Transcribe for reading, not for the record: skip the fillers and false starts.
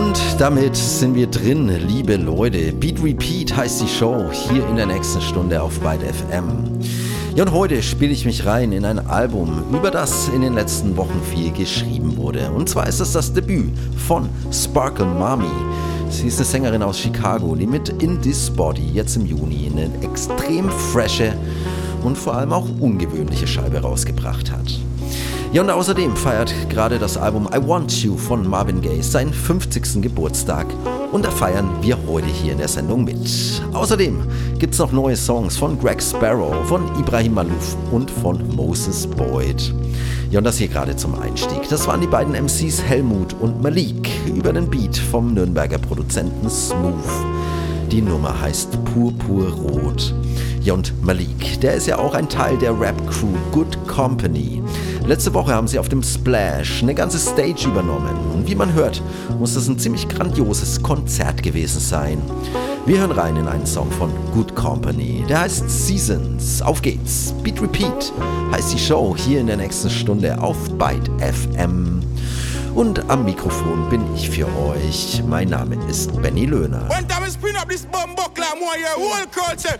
Und damit sind wir drin, liebe Leute. Beat Repeat heißt die Show, hier in der nächsten Stunde auf Byte FM. Ja, und heute spiele ich mich rein in ein Album, über das in den letzten Wochen viel geschrieben wurde. Und zwar ist es das Debüt von Sparkle Mami. Sie ist eine Sängerin aus Chicago, die mit In This Body jetzt im Juni eine extrem frische und vor allem auch ungewöhnliche Scheibe rausgebracht hat. Ja, und außerdem feiert gerade das Album I Want You von Marvin Gaye seinen 50. Geburtstag und da feiern wir heute hier in der Sendung mit. Außerdem gibt's noch neue Songs von Greg Sparrow, von Ibrahim Malouf und von Moses Boyd. Ja, und das hier gerade zum Einstieg. Das waren die beiden MCs Helmut und Malik über den Beat vom Nürnberger Produzenten Smooth. Die Nummer heißt Purpurrot. Ja, und Malik, der ist ja auch ein Teil der Rap-Crew Good Company. Letzte Woche haben sie auf dem Splash eine ganze Stage übernommen. Und wie man hört, muss das ein ziemlich grandioses Konzert gewesen sein. Wir hören rein in einen Song von Good Company. Der heißt Seasons. Auf geht's. Beat Repeat heißt die Show hier in der nächsten Stunde auf Byte FM. Und am Mikrofon bin ich für euch. Mein Name ist Benny Löhner.